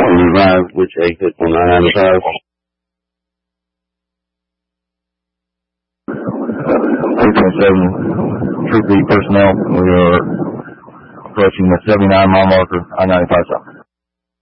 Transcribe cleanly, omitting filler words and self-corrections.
Drive, which exit on I-95? 327 Troop B personnel. We are approaching the 79-mile marker, I-95 south.